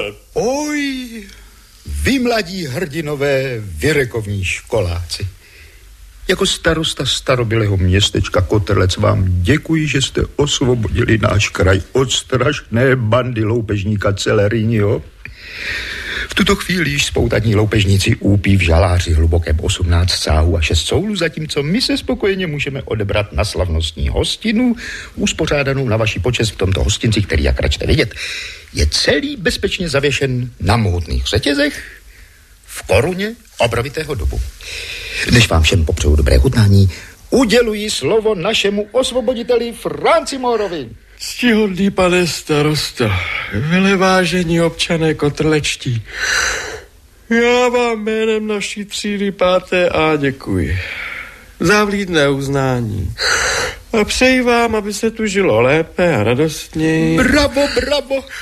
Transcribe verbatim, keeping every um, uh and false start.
Oj, vy mladí hrdinové vyrekovní školáci. Jako starosta starobylého městečka Kotrlec vám děkuji, že jste osvobodili náš kraj od strašné bandy loupežníka Celeryního. V tuto chvíli již spoutaní loupežníci úpí v žaláři hlubokém osmnáct sáhů a šest soulů, zatímco my se spokojeně můžeme odebrat na slavnostní hostinu, uspořádanou na vaši počest v tomto hostinci, který, jak račte vidět, je celý bezpečně zavěšen na mohutných řetězech v koruně obrovitého dubu. Než vám všem popřeju dobré chutnání, uděluji slovo našemu osvoboditeli Franci Mórovi. Ctihodný pane starosto, velevážení občané kotrlečtí, já vám jménem naší třídy páté A děkuji za vlídné uznání a přeji vám, aby se tu žilo lépe a radostněji. Bravo, bravo.